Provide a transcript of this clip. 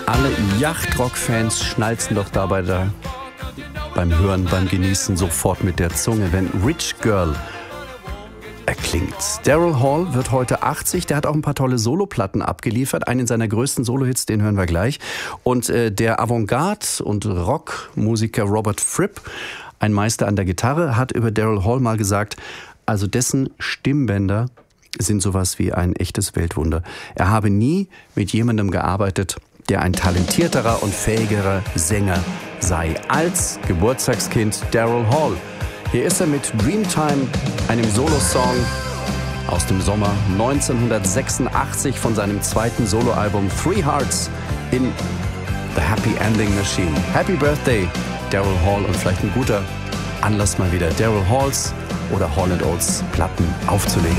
Alle Yachtrock-Fans schnalzen doch dabei beim Hören, beim Genießen sofort mit der Zunge, wenn Rich Girl erklingt. Daryl Hall wird heute 80, der hat auch ein paar tolle Soloplatten abgeliefert. Einen seiner größten Solohits, den hören wir gleich. Und der Avantgarde- und Rockmusiker Robert Fripp, ein Meister an der Gitarre, hat über Daryl Hall mal gesagt, also dessen Stimmbänder sind sowas wie ein echtes Weltwunder. Er habe nie mit jemandem gearbeitet, der ein talentierterer und fähigerer Sänger sei als Geburtstagskind Daryl Hall. Hier ist er mit Dreamtime, einem Solo-Song aus dem Sommer 1986 von seinem zweiten Soloalbum Three Hearts in The Happy Ending Machine. Happy Birthday, Daryl Hall, und vielleicht ein guter Anlass mal wieder Daryl Halls oder Hall & Oates Platten aufzulegen.